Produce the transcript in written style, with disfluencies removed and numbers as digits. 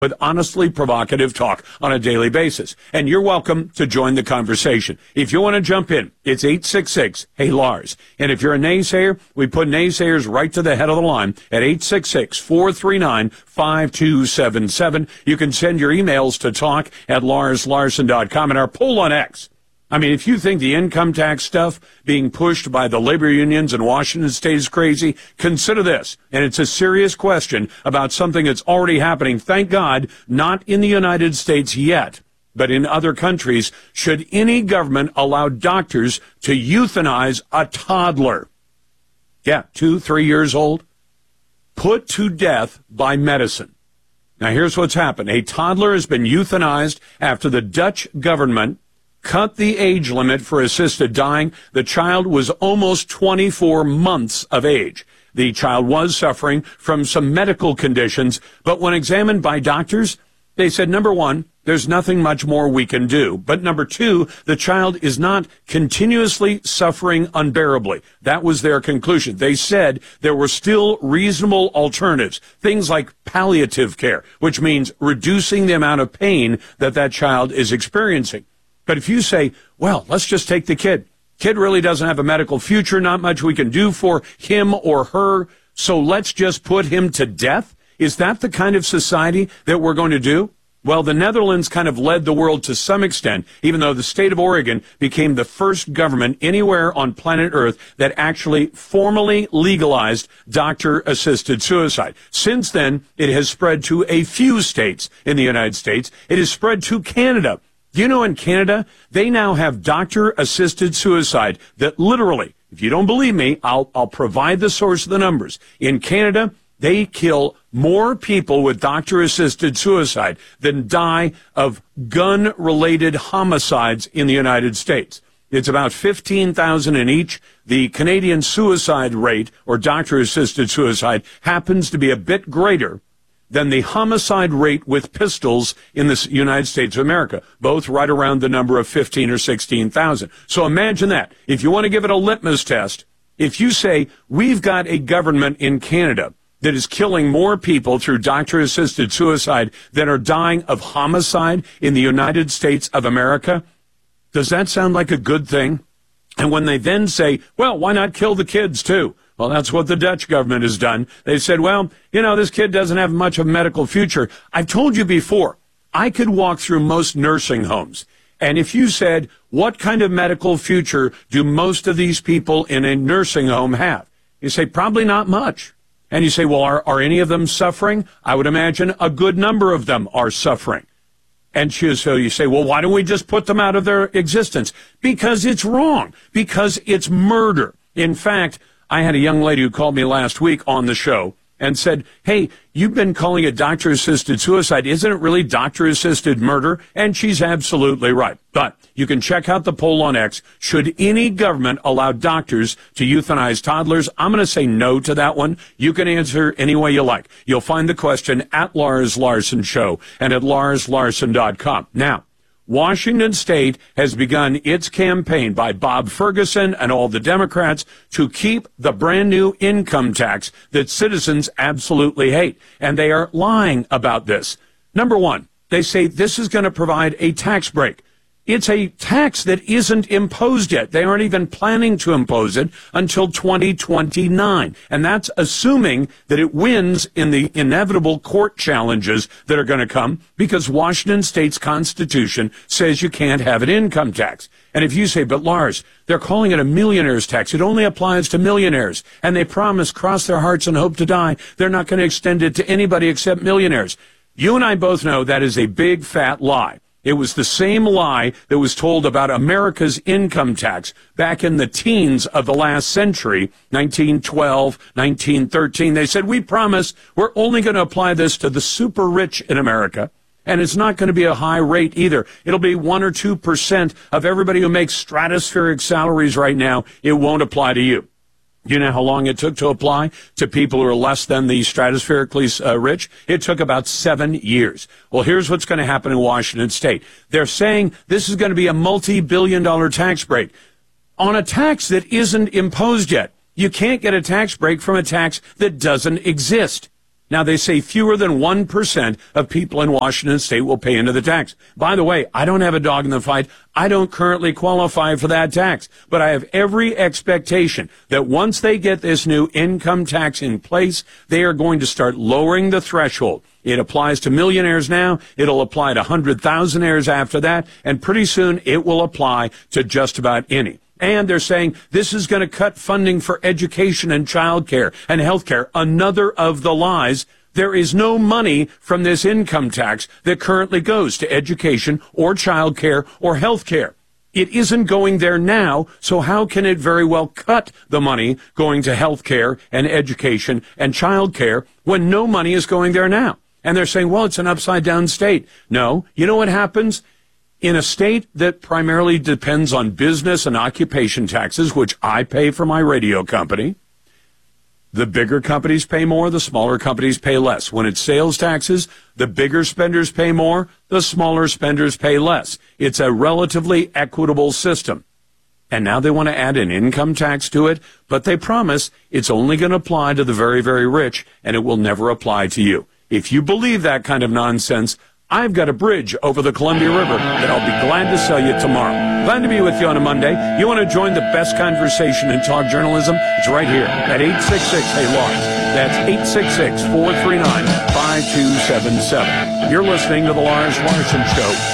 with honestly provocative talk on a daily basis. And you're welcome to join the conversation. If you want to jump in, it's 866-HEY-LARS. And if you're a naysayer, we put naysayers right to the head of the line at 866-439-5277. You can send your emails to talk@LarsLarson.com. And our poll on X. I mean, if you think the income tax stuff being pushed by the labor unions in Washington state is crazy, consider this. And it's a serious question about something that's already happening. Thank God, not in the United States yet, but in other countries. Should any government allow doctors to euthanize a toddler? Yeah, 2, 3 years old, put to death by medicine. Now, here's what's happened. A toddler has been euthanized after the Dutch government cut the age limit for assisted dying. The child was almost 24 months of age. The child was suffering from some medical conditions, but when examined by doctors, they said, number one, there's nothing much more we can do. But number two, the child is not continuously suffering unbearably. That was their conclusion. They said there were still reasonable alternatives, things like palliative care, which means reducing the amount of pain that child is experiencing. But if you say, well, let's just take the kid. Kid really doesn't have a medical future, not much we can do for him or her, so let's just put him to death? Is that the kind of society that we're going to do? Well, the Netherlands kind of led the world to some extent, even though the state of Oregon became the first government anywhere on planet Earth that actually formally legalized doctor-assisted suicide. Since then, it has spread to a few states in the United States. It has spread to Canada. You know, in Canada, they now have doctor-assisted suicide that literally, if you don't believe me, I'll provide the source of the numbers. In Canada, they kill more people with doctor-assisted suicide than die of gun-related homicides in the United States. It's about 15,000 in each. The Canadian suicide rate, or doctor-assisted suicide, happens to be a bit greater than the homicide rate with pistols in the United States of America, both right around the number of 15 or 16,000. So imagine that. If you want to give it a litmus test, if you say, we've got a government in Canada that is killing more people through doctor-assisted suicide than are dying of homicide in the United States of America, does that sound like a good thing? And when they then say, well, why not kill the kids too? Well, that's what the Dutch government has done. They said, well, you know, this kid doesn't have much of a medical future. I've told you before, I could walk through most nursing homes. And if you said, what kind of medical future do most of these people in a nursing home have? You say, probably not much. And you say, well, are any of them suffering? I would imagine a good number of them are suffering. And so you say, well, why don't we just put them out of their existence? Because it's wrong. Because it's murder. In fact, I had a young lady who called me last week on the show and said, hey, you've been calling it doctor-assisted suicide. Isn't it really doctor-assisted murder? And she's absolutely right. But you can check out the poll on X. Should any government allow doctors to euthanize toddlers? I'm going to say no to that one. You can answer any way you like. You'll find the question at Lars Larson Show and at LarsLarson.com. Now, Washington State has begun its campaign by Bob Ferguson and all the Democrats to keep the brand new income tax that citizens absolutely hate. And they are lying about this. Number one, they say this is going to provide a tax break. It's a tax that isn't imposed yet. They aren't even planning to impose it until 2029. And that's assuming that it wins in the inevitable court challenges that are going to come, because Washington State's Constitution says you can't have an income tax. And if you say, but Lars, they're calling it a millionaire's tax. It only applies to millionaires. And they promise, cross their hearts and hope to die, they're not going to extend it to anybody except millionaires. You and I both know that is a big, fat lie. It was the same lie that was told about America's income tax back in the teens of the last century, 1912, 1913. They said, we promise we're only going to apply this to the super rich in America. And it's not going to be a high rate either. It'll be 1 or 2% of everybody who makes stratospheric salaries right now. It won't apply to you. You know how long it took to apply to people who are less than the stratospherically rich? It took about 7 years. Well, here's what's going to happen in Washington State. They're saying this is going to be a multi-billion-dollar tax break on a tax that isn't imposed yet. You can't get a tax break from a tax that doesn't exist. Now, they say fewer than 1% of people in Washington state will pay into the tax. By the way, I don't have a dog in the fight. I don't currently qualify for that tax. But I have every expectation that once they get this new income tax in place, they are going to start lowering the threshold. It applies to millionaires now. It'll apply to 100,000aires after that. And pretty soon it will apply to just about any. And they're saying this is going to cut funding for education and child care and health care. Another of the lies. There is no money from this income tax that currently goes to education or child care or health care. It isn't going there now, so how can it very well cut the money going to health care and education and child care when no money is going there now? And they're saying, well, it's an upside-down state. No. You know what happens? In a state that primarily depends on business and occupation taxes, which I pay for my radio company, the bigger companies pay more, the smaller companies pay less. When it's sales taxes, the bigger spenders pay more, the smaller spenders pay less. It's a relatively equitable system. And now they want to add an income tax to it, but they promise it's only going to apply to the very, very rich, and it will never apply to you. If you believe that kind of nonsense, I've got a bridge over the Columbia River that I'll be glad to sell you tomorrow. Glad to be with you on a Monday. You want to join the best conversation in talk journalism? It's right here at 866-HEY-LARS. That's 866-439-5277. You're listening to The Lars Larson Show.